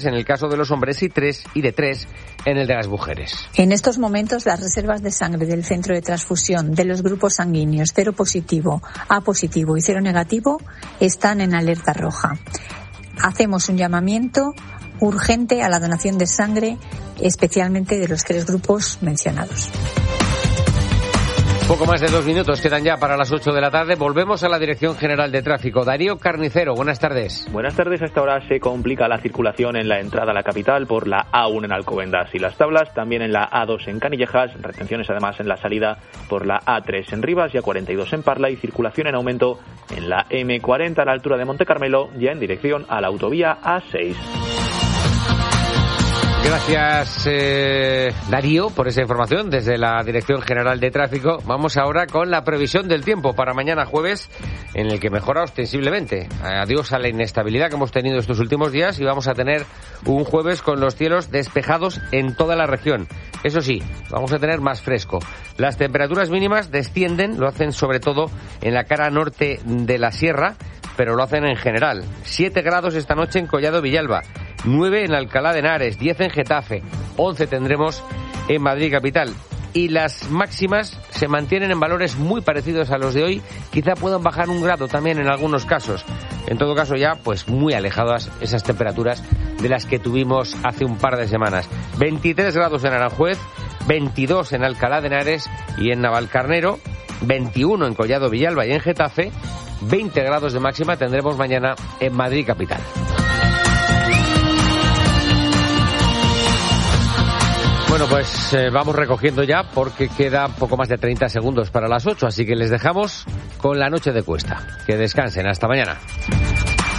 en el caso de los hombres y de 3 en el de las mujeres. En estos momentos, las reservas de sangre del centro de transfusión de los grupos sanguíneos 0 positivo, A positivo y 0 negativo están en alerta roja. Hacemos un llamamiento urgente a la donación de sangre, especialmente de los 3 grupos mencionados. Poco más de 2 minutos quedan ya para las 8 de la tarde. Volvemos a la Dirección General de Tráfico. Darío Carnicero, buenas tardes. Buenas tardes. A esta hora se complica la circulación en la entrada a la capital por la A1 en Alcobendas y Las Tablas, también en la A2 en Canillejas, retenciones además en la salida por la A3 en Rivas y A42 en Parla y circulación en aumento en la M40 a la altura de Monte Carmelo, ya en dirección a la autovía A6. Gracias, Darío, por esa información desde la Dirección General de Tráfico. Vamos ahora con la previsión del tiempo para mañana jueves, en el que mejora ostensiblemente. Adiós a la inestabilidad que hemos tenido estos últimos días y vamos a tener un jueves con los cielos despejados en toda la región. Eso sí, vamos a tener más fresco. Las temperaturas mínimas descienden, lo hacen sobre todo en la cara norte de la sierra, pero lo hacen en general. 7 grados esta noche en Collado Villalba, 9 en Alcalá de Henares, 10 en Getafe, 11 tendremos en Madrid capital. Y las máximas se mantienen en valores muy parecidos a los de hoy, quizá puedan bajar 1 grado también en algunos casos. En todo caso ya, pues muy alejadas esas temperaturas de las que tuvimos hace un par de semanas. 23 grados en Aranjuez, 22 en Alcalá de Henares y en Navalcarnero, 21 en Collado Villalba y en Getafe, 20 grados de máxima tendremos mañana en Madrid capital. Bueno, pues vamos recogiendo ya porque queda poco más de 30 segundos para las 8, así que les dejamos con la noche de Cuesta. Que descansen, hasta mañana.